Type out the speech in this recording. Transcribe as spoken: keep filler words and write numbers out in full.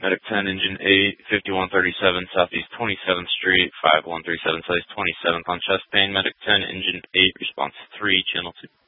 Medic ten, Engine eight, fifty-one thirty-seven, Southeast twenty-seventh Street, five one three seven, Southeast twenty-seventh on chest pain. Medic ten, Engine eight, response three, channel two.